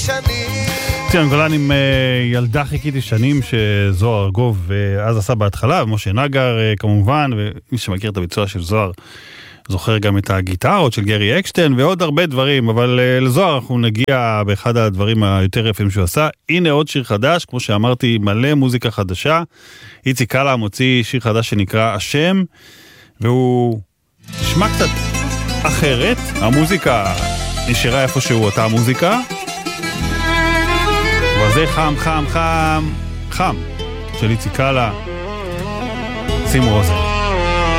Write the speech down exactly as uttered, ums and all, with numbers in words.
ציון גולן עם ילדה חיכיתי שנים שזוהר ארגוב אז עשה בהתחלה, ומשה נגר כמובן, ומי שמכיר את הביצוע של זוהר זוכר גם את הגיטרות של גרי אקשטיין ועוד הרבה דברים, אבל לזוהר אנחנו נגיע באחד הדברים היותר יפים שהוא עשה. הנה עוד שיר חדש, כמו שאמרתי, מלא מוזיקה חדשה. איציק קלה מוציא שיר חדש שנקרא השם, והוא נשמע קצת אחרת, המוזיקה נשארה איפשהו אותה המוזיקה, אבל זה חם חם חם חם של איציק קלה. שימו אוזן.